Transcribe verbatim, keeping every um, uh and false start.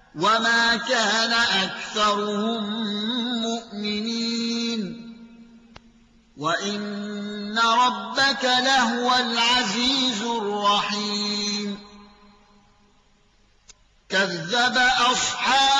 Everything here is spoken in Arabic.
وما كان أكثرهم مؤمنين وإن ربك لهو العزيز الرحيم. كذب أصحاب